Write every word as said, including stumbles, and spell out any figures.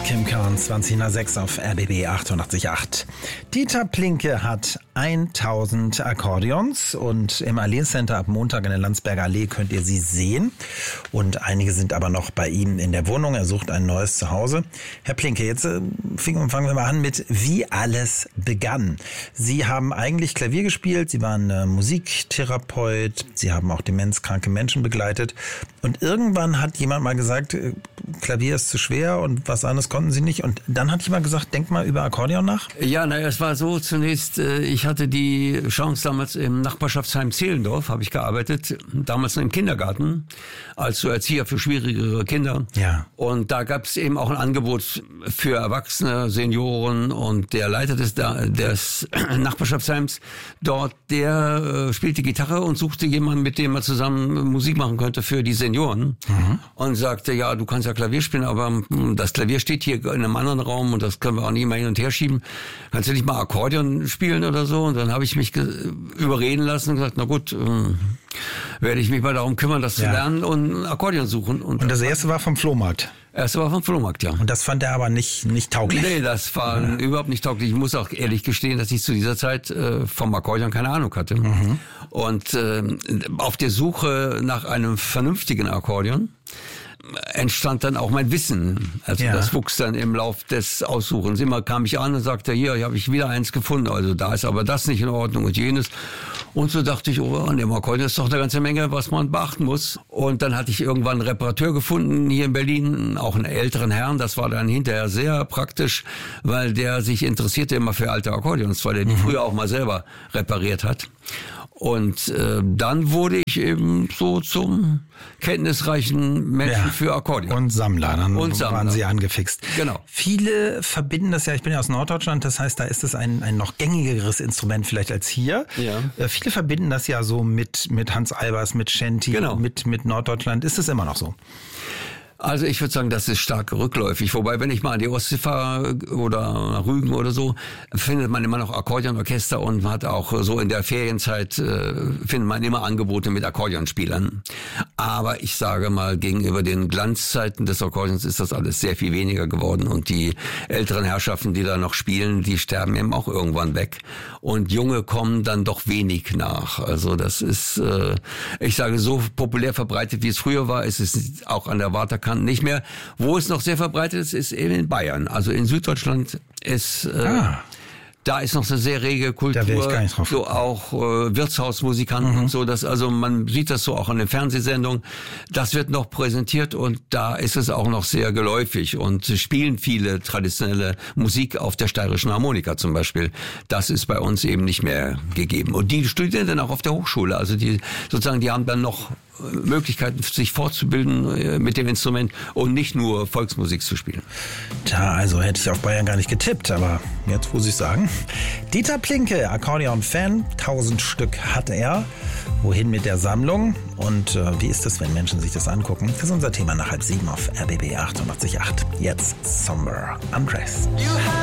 Kim Carnes, zwanzig nach sechs auf R B B achtundachtzig Komma acht. Dieter Plinke hat tausend Akkordeons und im Allee Center ab Montag in der Landsberger Allee könnt ihr sie sehen. Und einige sind aber noch bei ihm in der Wohnung. Er sucht ein neues Zuhause. Herr Plinke, jetzt äh, fangen wir mal an mit wie alles begann. Sie haben eigentlich Klavier gespielt, Sie waren äh, Musiktherapeut, Sie haben auch demenzkranke Menschen begleitet. Und irgendwann hat jemand mal gesagt, äh, Klavier ist zu schwer und was anderes konnten Sie nicht. Und dann hat jemand gesagt, denk mal über Akkordeon nach. Ja, naja, es war so zunächst, ich hatte die Chance damals im Nachbarschaftsheim Zehlendorf, habe ich gearbeitet, damals noch im Kindergarten, als so Erzieher für schwierigere Kinder. Ja. Und da gab es eben auch ein Angebot für Erwachsene, Senioren, und der Leiter des, des Nachbarschaftsheims dort, der äh, spielte Gitarre und suchte jemanden, mit dem er zusammen Musik machen könnte für die Senioren. Mhm. Und sagte, ja, du kannst ja Klavier spielen, aber das Klavier steht hier in einem anderen Raum und das können wir auch nicht mehr hin und her schieben. Kannst du nicht mal Akkordeon spielen oder so? Und dann habe ich mich überreden lassen und gesagt, na gut, ähm, werde ich mich mal darum kümmern, das ja. zu lernen und ein Akkordeon suchen. Und, und das erste war vom Flohmarkt? Das war vom Flohmarkt, ja. Und das fand er aber nicht, nicht tauglich? Nee, das war ja. überhaupt nicht tauglich. Ich muss auch ehrlich gestehen, dass ich zu dieser Zeit äh, vom Akkordeon keine Ahnung hatte. Mhm. Und äh, auf der Suche nach einem vernünftigen Akkordeon entstand dann auch mein Wissen. Also ja. das wuchs dann im Lauf des Aussuchens. Immer kam ich an und sagte, hier, hier habe ich wieder eins gefunden. Also da ist aber das nicht in Ordnung und jenes. Und so dachte ich, oh, an dem Akkordeon ist doch eine ganze Menge, was man beachten muss. Und dann hatte ich irgendwann einen Reparateur gefunden hier in Berlin, auch einen älteren Herrn. Das war dann hinterher sehr praktisch, weil der sich interessierte immer für alte Akkordeons, weil er die mhm. früher auch mal selber repariert hat. Und äh, dann wurde ich eben so zum kenntnisreichen Menschen ja. für Akkordeon. Und Sammler, dann und Sammler. waren Sie angefixt. Genau. Viele verbinden das ja, ich bin ja aus Norddeutschland, das heißt, da ist es ein, ein noch gängigeres Instrument vielleicht als hier. Ja. Äh, viele verbinden das ja so mit, mit Hans Albers, mit Shanty, genau. mit, mit Norddeutschland. Ist es immer noch so? Also ich würde sagen, das ist stark rückläufig. Wobei, wenn ich mal an die Ostsee fahre oder nach Rügen oder so, findet man immer noch Akkordeonorchester und man hat auch so in der Ferienzeit, äh, findet man immer Angebote mit Akkordeonspielern. Aber ich sage mal, gegenüber den Glanzzeiten des Akkordeons ist das alles sehr viel weniger geworden. Und die älteren Herrschaften, die da noch spielen, die sterben eben auch irgendwann weg. Und Junge kommen dann doch wenig nach. Also das ist, äh, ich sage, so populär verbreitet, wie es früher war, ist es auch an der Waterkante nicht mehr. Wo es noch sehr verbreitet ist, ist eben in Bayern. Also in Süddeutschland ist, äh, ah. da ist noch eine sehr rege Kultur. Da wäre ich gar nicht drauf. So auch äh, Wirtshausmusikanten mhm. und so. Das, also man sieht das so auch an den Fernsehsendungen. Das wird noch präsentiert und da ist es auch noch sehr geläufig und spielen viele traditionelle Musik auf der steirischen Harmonika zum Beispiel. Das ist bei uns eben nicht mehr gegeben. Und die studieren dann auch auf der Hochschule. Also die sozusagen, die haben dann noch Möglichkeiten, sich fortzubilden mit dem Instrument und nicht nur Volksmusik zu spielen. Tja, also hätte ich auf Bayern gar nicht getippt, aber jetzt muss ich sagen. Dieter Plinke, Akkordeon-Fan, tausend Stück hat er. Wohin mit der Sammlung? Und äh, wie ist es, wenn Menschen sich das angucken? Das ist unser Thema nach halb sieben auf R B B achtundachtzig Komma acht. Jetzt Somber Undressed.